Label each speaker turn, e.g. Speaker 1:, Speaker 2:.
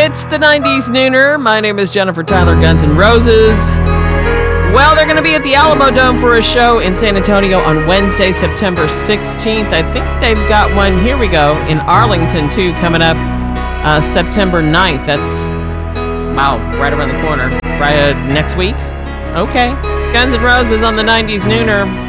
Speaker 1: It's the 90s Nooner. My name is Jennifer Tyler, Guns N' Roses. Well, they're going to be at the Alamo Dome for a show in San Antonio on Wednesday, September 16th. I think they've got one, here we go, in Arlington, too, coming up September 9th. That's, wow, right around the corner. Right next week? Okay. Guns N' Roses on the 90s Nooner.